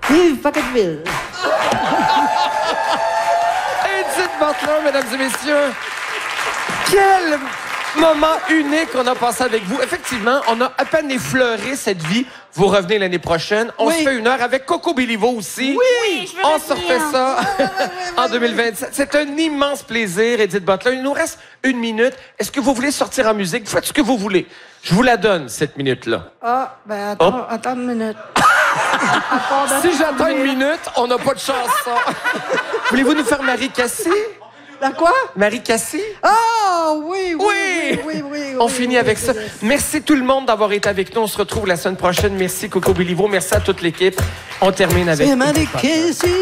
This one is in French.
Vive Pocketville! Edith Butler, mesdames et messieurs. Quel moment unique on a passé avec vous. Effectivement, on a à peine effleuré cette vie. Vous revenez l'année prochaine. On se fait une heure avec Coco Béliveau aussi. Oui, je veux on revenir. se refait ça en 2027. C'est un immense plaisir, Edith Butler. Il nous reste 1 minute. Est-ce que vous voulez sortir en musique? Faites ce que vous voulez. Je vous la donne, cette minute-là. Ah, ben attends une minute. Si j'attends 1 minute, on n'a pas de chance, ça. Voulez-vous nous faire Marie Cassé? La quoi? Marie Cassé? Ah, oui. On finit avec ça. Merci tout le monde d'avoir été avec nous. On se retrouve la semaine prochaine. Merci Coco Béliveau. Merci à toute l'équipe. On termine avec... C'est Marie Cassé.